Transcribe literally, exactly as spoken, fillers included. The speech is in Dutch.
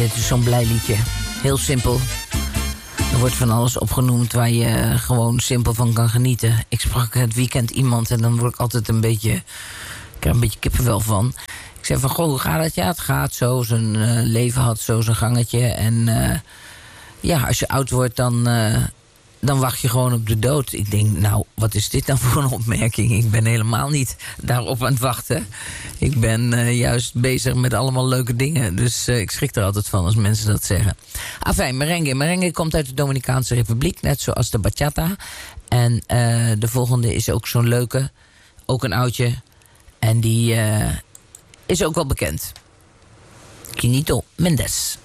dit is zo'n blij liedje. Heel simpel. Er wordt van alles opgenoemd waar je gewoon simpel van kan genieten. Ik sprak het weekend iemand en dan word ik altijd een beetje... Ik krijg een beetje kippenvel van. Ik zei van, goh, hoe gaat het? Ja, het gaat zo. Zijn uh, leven had zo zijn gangetje. En uh, ja, als je oud wordt, dan... Uh, dan wacht je gewoon op de dood. Ik denk, nou, wat is dit dan voor een opmerking? Ik ben helemaal niet daarop aan het wachten. Ik ben uh, juist bezig met allemaal leuke dingen. Dus uh, ik schrik er altijd van als mensen dat zeggen. Afijn, merengue. Merengue komt uit de Dominicaanse Republiek, net zoals de bachata. En uh, de volgende is ook zo'n leuke. Ook een oudje. En die uh, is ook wel bekend. Quinito Mendes.